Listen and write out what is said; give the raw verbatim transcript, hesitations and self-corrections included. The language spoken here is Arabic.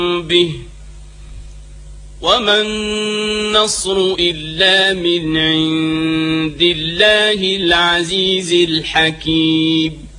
به وما النصر إلا من عند الله العزيز الحكيم